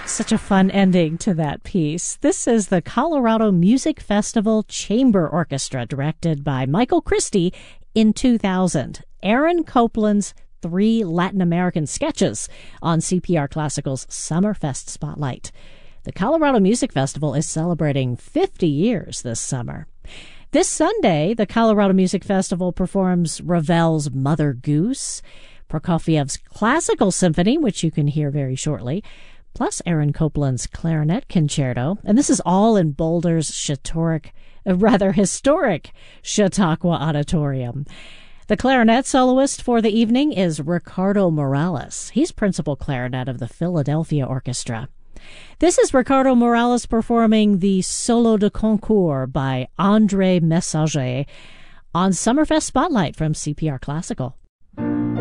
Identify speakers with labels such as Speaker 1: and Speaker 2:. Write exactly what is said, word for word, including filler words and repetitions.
Speaker 1: Such a fun ending to that piece. This is the Colorado Music Festival Chamber Orchestra, directed by Michael Christie in two thousand. Aaron Copland's three Latin American sketches on C P R Classical's Summerfest Spotlight. The Colorado Music Festival is celebrating fifty years this summer. This Sunday, the Colorado Music Festival performs Ravel's Mother Goose, Prokofiev's Classical Symphony, which you can hear very shortly, plus Aaron Copland's Clarinet Concerto. And this is all in Boulder's Chautauqua, uh, rather historic Chautauqua Auditorium. The clarinet soloist for the evening is Ricardo Morales. He's principal clarinet of the Philadelphia Orchestra. This is Ricardo Morales performing the Solo de Concours by André Messager on Summerfest Spotlight from C P R Classical.